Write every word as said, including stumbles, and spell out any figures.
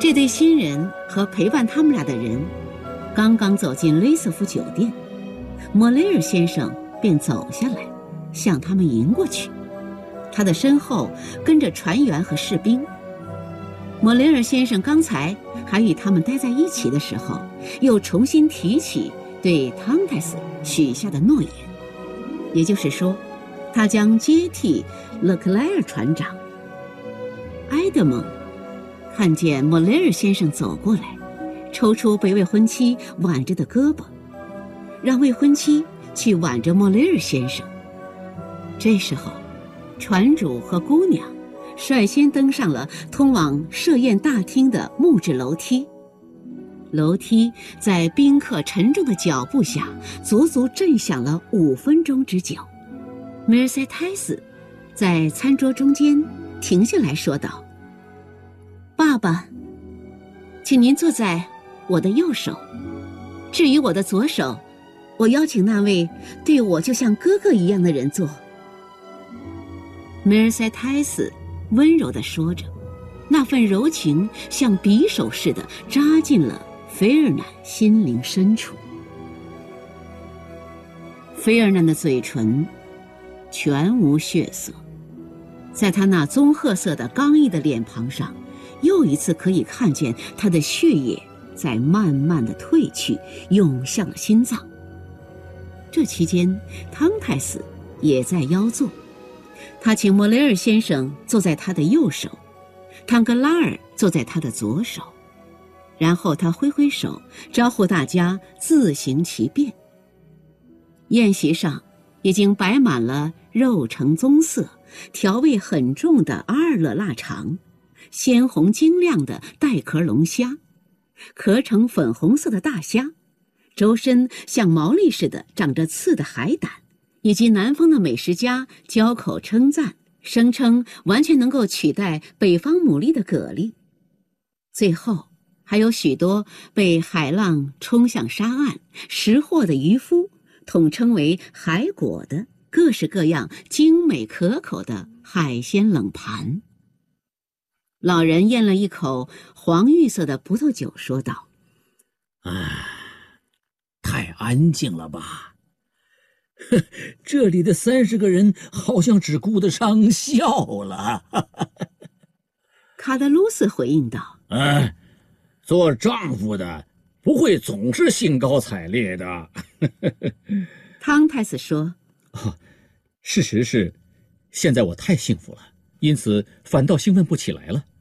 这对新人和陪伴他们俩的人刚刚走进雷瑟夫酒店，莫雷尔先生便走下来，向他们迎过去。他的身后跟着船员和士兵。莫雷尔先生刚才还与他们待在一起的时候，又重新提起对汤泰斯许下的诺言，也就是说，他将接替勒克莱尔船长。埃德蒙看见莫雷尔先生走过来，抽出被未婚妻挽着的胳膊，让未婚妻去挽着莫雷尔先生。这时候，船主和姑娘率先登上了通往设宴大厅的木质楼梯。楼梯在宾客沉重的脚步下足足震响了五分钟之久。梅尔塞泰斯在餐桌中间停下来说道：“爸爸，请您坐在我的右手。至于我的左手，我邀请那位对我就像哥哥一样的人坐。”梅尔塞泰斯温柔地说着，那份柔情像匕首似的扎进了菲尔南心灵深处。菲尔南的嘴唇全无血色，在他那棕褐色的刚毅的脸庞上，又一次可以看见他的血液在慢慢地退去，涌向了心脏。这期间，汤泰斯也在腰坐，他请莫雷尔先生坐在他的右手，汤格拉尔坐在他的左手，然后他挥挥手招呼大家自行其便。宴席上已经摆满了肉呈棕色、调味很重的阿尔勒腊肠，鲜红晶亮的带壳龙虾，壳呈粉红色的大虾，周身像毛利似的长着刺的海胆，以及南方的美食家交口称赞，声称完全能够取代北方牡蛎的蛤蜊。最后还有许多被海浪冲向沙岸拾获的渔夫统称为海果的各式各样精美可口的海鲜冷盘。老人咽了一口黄玉色的葡萄酒，说道：“ 唉，太安静了吧？呵，这里的三十个人好像只顾得上笑了。” 卡德鲁斯回应道：“ 哎，做丈夫的不会总是兴高采烈的。” 汤泰斯说：“ 哦，事实是，现在我太幸福了，因此反倒兴奋不起来了。